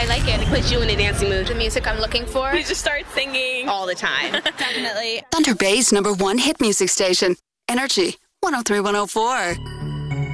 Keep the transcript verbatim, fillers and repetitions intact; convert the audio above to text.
I like it. It puts you in a dancing mood. The music I'm looking for. You just start singing all the time. Definitely. Thunder Bay's number one hit music station. Energy one oh three point one oh four.